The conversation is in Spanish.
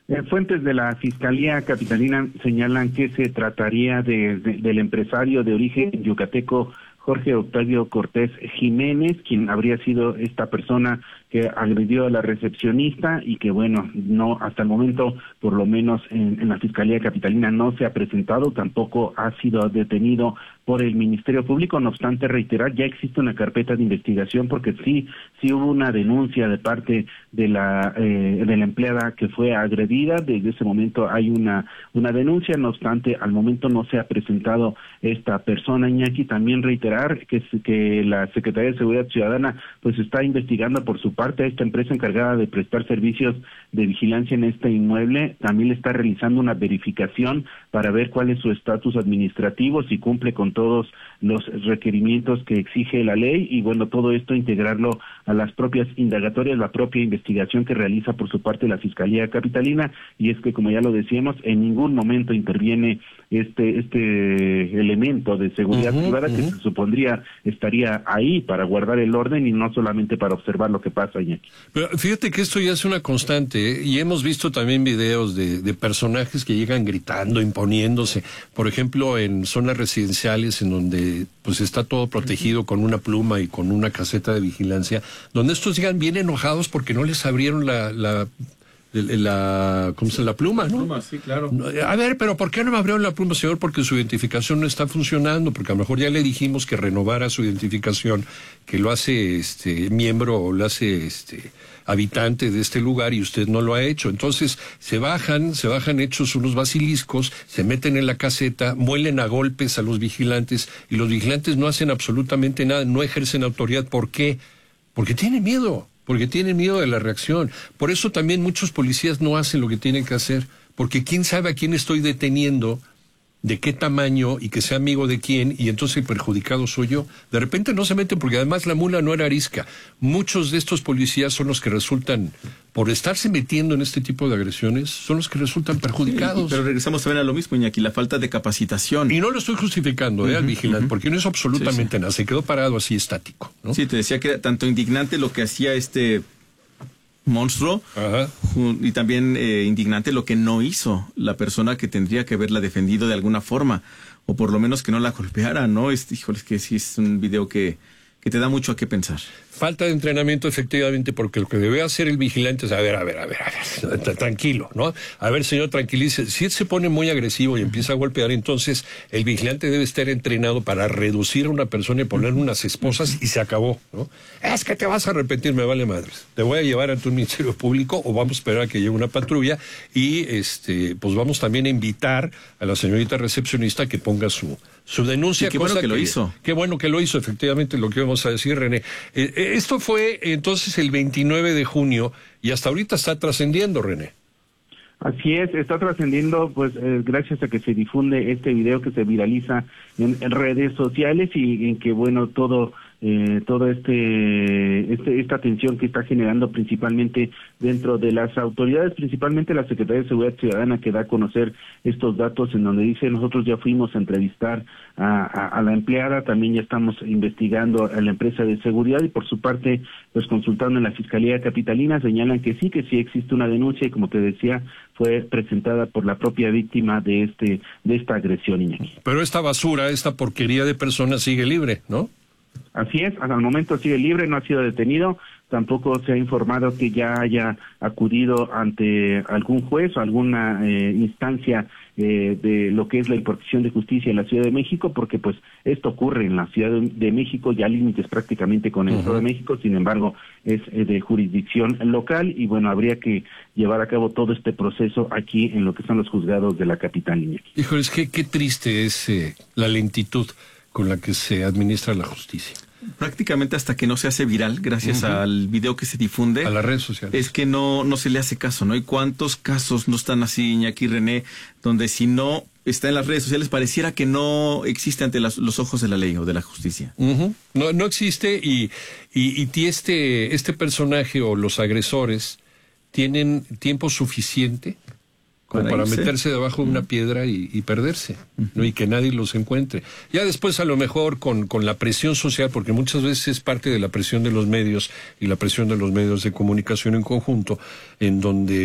Fuentes de la Fiscalía Capitalina señalan que se trataría del empresario de origen yucateco Jorge Octavio Cortés Jiménez, quien habría sido esta persona que agredió a la recepcionista y que, bueno, no, hasta el momento, por lo menos en la Fiscalía Capitalina no se ha presentado, tampoco ha sido detenido por el Ministerio Público. No obstante, reiterar, ya existe una carpeta de investigación porque sí hubo una denuncia de parte de la empleada que fue agredida. Desde ese momento hay una denuncia, no obstante, al momento no se ha presentado esta persona. Iñaki, también reiterar que la Secretaría de Seguridad Ciudadana pues está investigando por su parte a esta empresa encargada de prestar servicios de vigilancia en este inmueble. También le está realizando una verificación para ver cuál es su estatus administrativo, si cumple con todos los requerimientos que exige la ley, y bueno, todo esto integrarlo a las propias indagatorias, la propia investigación que realiza por su parte la Fiscalía Capitalina. Y es que, como ya lo decíamos, en ningún momento interviene este elemento de seguridad privada que se supondría estaría ahí para guardar el orden y no solamente para observar lo que pasa, Iñaki. Pero fíjate que esto ya es una constante, y hemos visto también videos de personajes que llegan gritando, imponiéndose, por ejemplo en zonas residenciales en donde pues está todo protegido con una pluma y con una caseta de vigilancia, donde estos llegan bien enojados porque no les abrieron la pluma, ¿no? Pluma, sí, claro. A ver, pero ¿por qué no me abrieron la pluma, señor? Porque su identificación no está funcionando, porque a lo mejor ya le dijimos que renovara su identificación, que lo hace miembro o lo hace habitante de este lugar y usted no lo ha hecho. Entonces se bajan hechos unos basiliscos, se meten en la caseta, muelen a golpes a los vigilantes y los vigilantes no hacen absolutamente nada, no ejercen autoridad. ¿Por qué? Porque tienen miedo. Porque tienen miedo de la reacción. Por eso también muchos policías no hacen lo que tienen que hacer, porque quién sabe a quién estoy deteniendo, de qué tamaño y que sea amigo de quién, y entonces el perjudicado soy yo. De repente no se meten porque además la mula no era arisca. Muchos de estos policías son los que resultan, por estarse metiendo en este tipo de agresiones, son los que resultan perjudicados. Sí, pero regresamos también a lo mismo, Iñaki, la falta de capacitación. Y no lo estoy justificando al vigilante, porque no es absolutamente nada, se quedó parado así estático, ¿no? Sí, te decía que era tanto indignante lo que hacía este monstruo, y también indignante lo que no hizo la persona que tendría que haberla defendido de alguna forma, o por lo menos que no la golpeara, ¿no? Híjole, es que sí es un video que te da mucho a qué pensar. Falta de entrenamiento, efectivamente, porque lo que debe hacer el vigilante es, a ver, tranquilo, ¿no? A ver, señor, tranquilice. Si él se pone muy agresivo y empieza a golpear, entonces el vigilante debe estar entrenado para reducir a una persona y ponerle unas esposas y se acabó, ¿no? Es que te vas a arrepentir, me vale madres. Te voy a llevar ante un ministerio público o vamos a esperar a que llegue una patrulla y pues vamos también a invitar a la señorita recepcionista que ponga su denuncia. Y qué bueno que lo hizo. Qué bueno que lo hizo, efectivamente, lo que vamos a decir, René. Esto fue entonces el 29 de junio y hasta ahorita está trascendiendo, René. Así es, está trascendiendo pues gracias a que se difunde este video que se viraliza en redes sociales y en que bueno toda esta tensión que está generando principalmente dentro de las autoridades, principalmente la Secretaría de Seguridad Ciudadana, que da a conocer estos datos en donde dice: nosotros ya fuimos a entrevistar a la empleada, también ya estamos investigando a la empresa de seguridad, y por su parte pues consultando en la Fiscalía Capitalina señalan que sí existe una denuncia y, como te decía, fue presentada por la propia víctima de esta agresión, Iñaki. Pero esta basura, esta porquería de persona sigue libre, ¿no? Así es, hasta el momento sigue libre, no ha sido detenido, tampoco se ha informado que ya haya acudido ante algún juez o alguna instancia de lo que es la impartición de justicia en la Ciudad de México, porque pues esto ocurre en la Ciudad de México, ya límites prácticamente con el Estado de México, sin embargo es de jurisdicción local y bueno, habría que llevar a cabo todo este proceso aquí en lo que son los juzgados de la capital, Iñaki. Híjole, es que qué triste es la lentitud con la que se administra la justicia. Prácticamente hasta que no se hace viral, gracias al video que se difunde. A las redes sociales. Es que no se le hace caso, ¿no? ¿Y cuántos casos no están así, Iñaki, René, donde si no está en las redes sociales pareciera que no existe ante los ojos de la ley o de la justicia? No existe y este personaje o los agresores tienen tiempo suficiente como para meterse debajo de una piedra y perderse, ¿no? Y que nadie los encuentre. Ya después a lo mejor con la presión social, porque muchas veces es parte de la presión de los medios y la presión de los medios de comunicación en conjunto, en donde